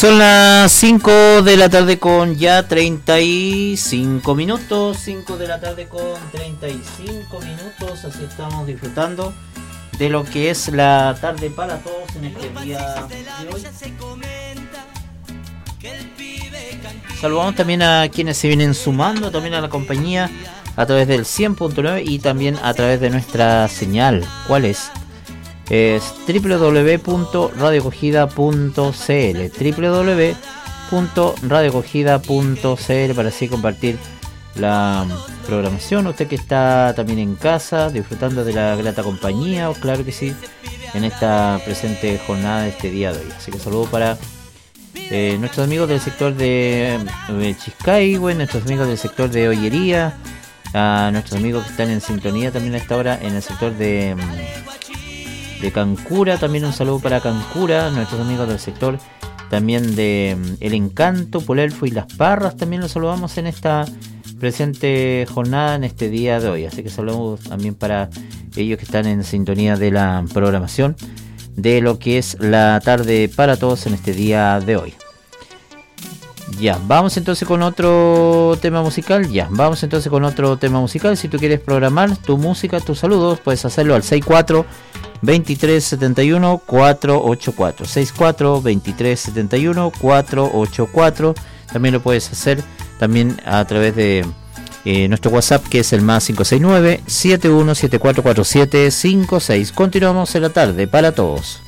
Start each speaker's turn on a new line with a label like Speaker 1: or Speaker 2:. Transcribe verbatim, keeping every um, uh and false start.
Speaker 1: Son las cinco de la tarde con ya treinta y cinco minutos. cinco de la tarde con treinta y cinco minutos. Así estamos disfrutando de lo que es la tarde para todos en este día de hoy. Saludamos también a quienes se vienen sumando también a la compañía a través del cien punto nueve y también a través de nuestra señal. ¿Cuál es? Es doble u doble u doble u punto radio acogida punto c l, doble u doble u doble u punto radio acogida punto c l, para así compartir la programación. Usted que está también en casa disfrutando de la grata compañía, o claro que sí, en esta presente jornada de este día de hoy. Así que saludo para eh, nuestros amigos del sector de eh, Chiscaihue, nuestros amigos del sector de Ollería, a nuestros amigos que están en sintonía también a esta hora en el sector de de Cancura, también un saludo para Cancura, nuestros amigos del sector también de El Encanto, Polelfo y Las Parras, también los saludamos en esta presente jornada, en este día de hoy. Así que saludos también para ellos que están en sintonía de la programación de lo que es la tarde para todos en este día de hoy. Ya, vamos entonces con otro tema musical. Ya, vamos entonces con otro tema musical. Si tú quieres programar tu música, tus saludos, puedes hacerlo al sesenta y cuatro, veintitrés setenta y uno, cuatrocientos ochenta y cuatro. sesenta y cuatro, veintitrés setenta y uno, cuatrocientos ochenta y cuatro. También lo puedes hacer también a través de eh, nuestro WhatsApp, que es el más cinco seis nueve, siete uno siete cuatro cuatro siete cinco seis. Continuamos en la tarde para todos.